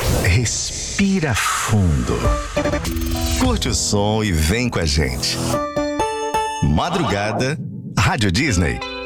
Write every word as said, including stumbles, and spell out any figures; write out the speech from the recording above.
Respira fundo. Curte o som e vem com a gente. Madrugada, Rádio Disney.